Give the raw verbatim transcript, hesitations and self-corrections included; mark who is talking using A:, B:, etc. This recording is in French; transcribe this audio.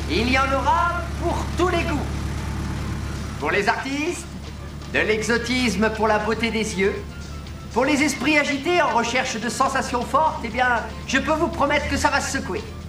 A: Il y en aura pour tous les goûts. Pour les artistes, de l'exotisme pour la beauté des yeux. Pour les esprits agités en recherche de sensations fortes, eh bien, je peux vous promettre que ça va se secouer.